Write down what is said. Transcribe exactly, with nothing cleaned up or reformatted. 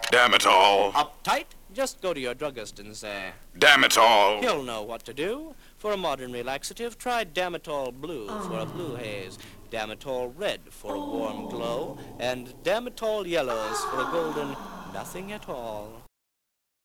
Damn it all. Uptight? Just go to your druggist and say, Damn it all. he'll know what to do. For a modern relaxative, try Damitol Blue for a blue haze, Damitol Red for a warm glow, and Damitol Yellows for a golden nothing at all.